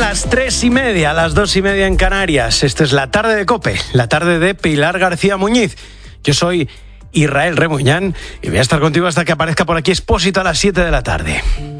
las 3:30, las 2:30 en Canarias. Esta es la tarde de COPE, la tarde de Pilar García Muñiz. Yo soy Israel Remuñán y voy a estar contigo hasta que aparezca por aquí Expósito a las 7 de la tarde.